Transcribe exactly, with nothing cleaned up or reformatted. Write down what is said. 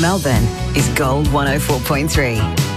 Melbourne is Gold one oh four point three.